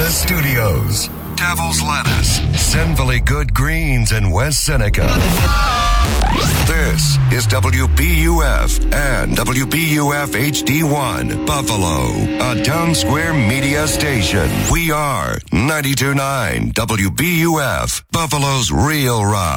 the studios. Devil's Lettuce, Sinfully Good Greens in West Seneca. This is WBUF and WBUF HD1, Buffalo, a Town Square media station. We are 92.9 WBUF, Buffalo's Real Rock.